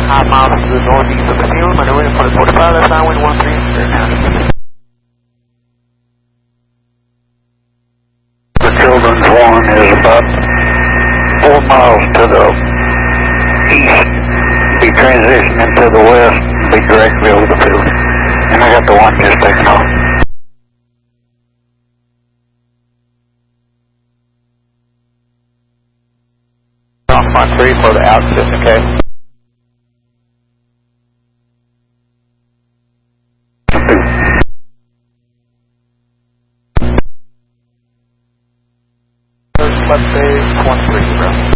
1.5 miles to the northeast of the field, maneuvering for the 45, that's downwind 13, clear now. The Children's one is about 4 miles to the east, be transitioning to the west, be directly over the field. And I got the one just taken off. Off Mach 3 for the outs, just in case. Let's say 130.